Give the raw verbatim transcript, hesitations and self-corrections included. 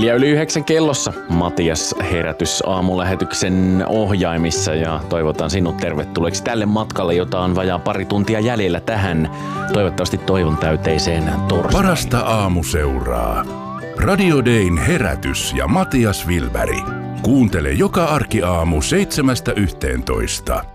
Neljä yli yhdeksän kellossa Matias herätys aamulähetyksen ohjaimissa ja toivotan sinut tervetulleeksi tälle matkalle, jota on vajaa pari tuntia jäljellä tähän toivottavasti toivon täyteiseen torstaihin. Parasta aamuseuraa. Radio Dayn herätys ja Matias Wilberg. Kuuntele joka arkiaamu seitsemästä yhteentoista.